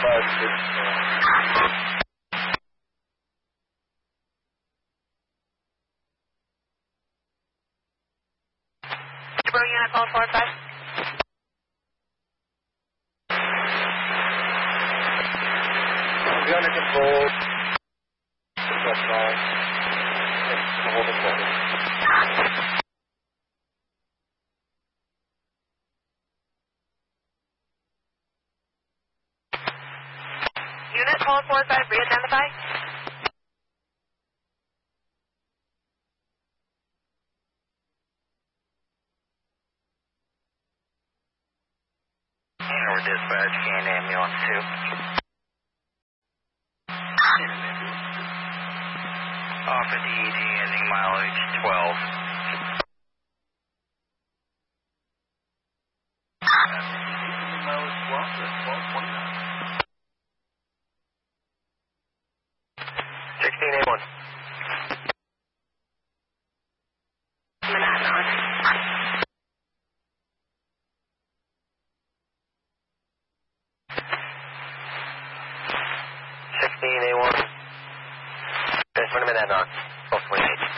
Unit call 45. Be under control. That's fine. Hold it forward. Unit call 45, re-identify. Hanover dispatch, can ambulance 2. Off at DED, ending mileage 12. Mileage 12, that's 12.29. 1681. Monadnock. 1681. That's 20 minute knock.